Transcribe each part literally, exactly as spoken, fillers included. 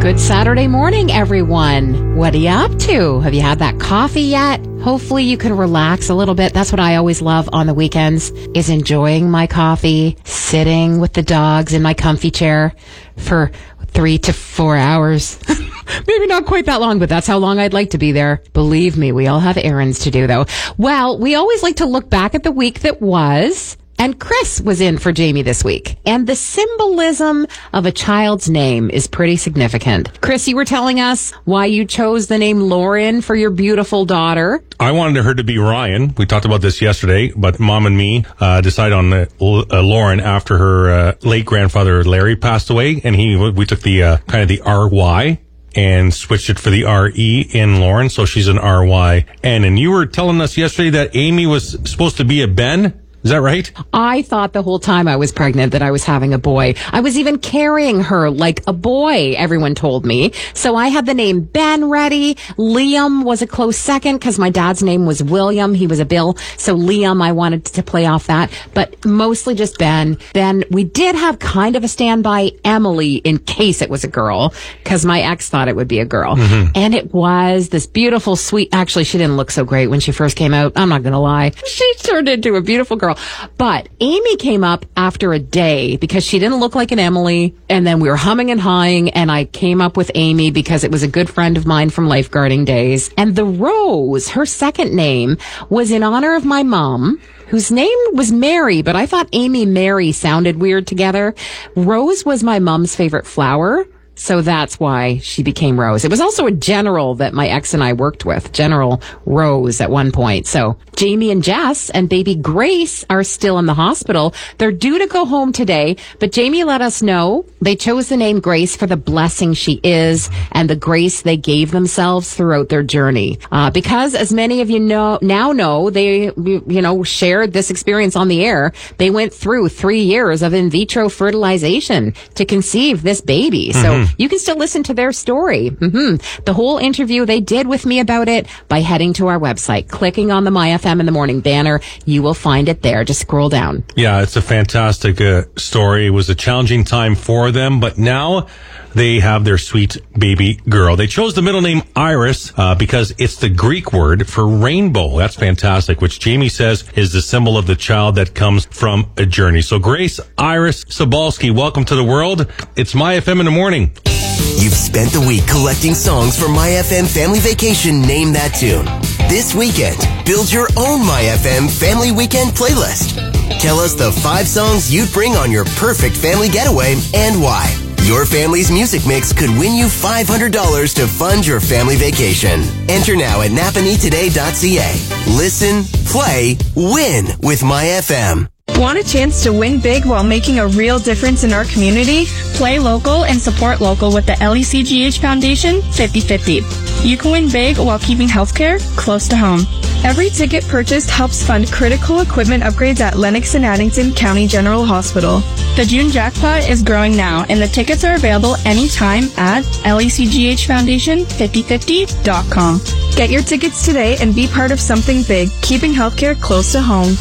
Good Saturday morning, everyone. What are you up to? Have you had that coffee yet? Hopefully you can relax a little bit. That's what I always love on the weekends, is enjoying my coffee, sitting with the dogs in my comfy chair for three to four hours. Maybe not quite that long, but that's how long I'd like to be there. Believe me, we all have errands to do, though. Well, we always like to look back at the week that was. And Chris was in for Jamie this week. And the symbolism of a child's name is pretty significant. Chris, you were telling us why you chose the name Lauren for your beautiful daughter. I wanted her to be Ryan. We talked about this yesterday, but Mom and me uh, decided on uh, uh, Lauren after her uh, late grandfather Larry passed away. And he we took the uh, kind of the R Y and switched it for the R E in Lauren. So she's an R Y N. And you were telling us yesterday that Amy was supposed to be a Ben. Is that right? I thought the whole time I was pregnant that I was having a boy. I was even carrying her like a boy, everyone told me. So I had the name Ben ready. Liam was a close second because my dad's name was William. He was a Bill. So Liam, I wanted to play off that, but mostly just Ben. Then we did have kind of a standby Emily in case it was a girl, because my ex thought it would be a girl. Mm-hmm. And it was this beautiful, sweet, actually, she didn't look so great when she first came out. I'm not going to lie. She turned into a beautiful girl. But Amy came up after a day because she didn't look like an Emily. And then we were humming and hawing, and I came up with Amy because it was a good friend of mine from lifeguarding days. And the Rose, her second name, was in honor of my mom, whose name was Mary, but I thought Amy Mary sounded weird together. Rose was my mom's favorite flower. So that's why she became Rose. It was also a general that my ex and I worked with, General Rose, at one point. So Jamie and Jess and baby Grace are still in the hospital. They're due to go home today, but Jamie let us know they chose the name Grace for the blessing she is and the grace they gave themselves throughout their journey. Uh, because as many of you know now know, they, you know, shared this experience on the air. They went through three years of in vitro fertilization to conceive this baby. So mm-hmm. You can still listen to their story. Mm-hmm. The whole interview they did with me about it by heading to our website, clicking on the My F M in the Morning banner. You will find it there. Just scroll down. Yeah, it's a fantastic uh, story. It was a challenging time for them, but now they have their sweet baby girl. They chose the middle name Iris uh, because it's the Greek word for rainbow. That's fantastic, which Jamie says is the symbol of the child that comes from a journey. So Grace Iris Sobalski, welcome to the world. It's My F M in the Morning. You've spent the week collecting songs for My F M Family Vacation Name That Tune. This weekend, build your own My F M Family Weekend playlist. Tell us the five songs you'd bring on your perfect family getaway and why. Your family's music mix could win you five hundred dollars to fund your family vacation. Enter now at napanee today dot c a. Listen, play, win with My F M. Want a chance to win big while making a real difference in our community? Play local and support local with the L E C G H Foundation fifty fifty. You can win big while keeping healthcare close to home. Every ticket purchased helps fund critical equipment upgrades at Lennox and Addington County General Hospital. The June jackpot is growing now, and the tickets are available anytime at L E C G H Foundation fifty fifty dot com. Get your tickets today and be part of something big, keeping healthcare close to home.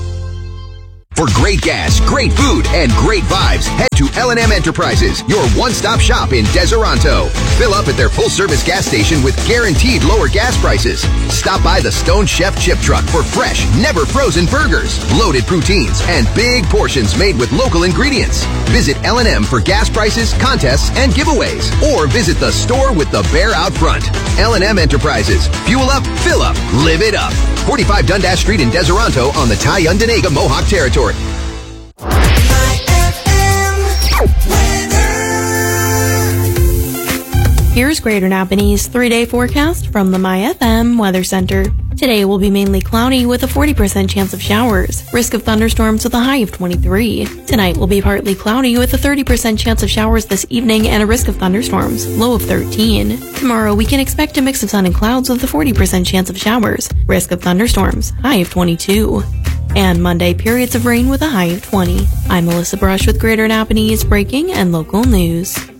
For great gas, great food, and great vibes, head to L and M Enterprises, your one-stop shop in Deseronto. Fill up at their full-service gas station with guaranteed lower gas prices. Stop by the Stone Chef Chip Truck for fresh, never-frozen burgers, loaded poutines, and big portions made with local ingredients. Visit L and M for gas prices, contests, and giveaways. Or visit the store with the bear out front. L and M Enterprises. Fuel up, fill up, live it up. forty-five Dundas Street in Deseronto on the Tyundanaga Mohawk Territory. Here's Greater Napanee's three-day forecast from the My F M Weather Center. Today will be mainly cloudy with a forty percent chance of showers. Risk of thunderstorms with a high of twenty-three. Tonight will be partly cloudy with a thirty percent chance of showers this evening and a risk of thunderstorms, low of thirteen. Tomorrow we can expect a mix of sun and clouds with a forty percent chance of showers. Risk of thunderstorms, high of twenty-two. And Monday, periods of rain with a high of twenty. I'm Melissa Brush with Greater Napanee's breaking and local news.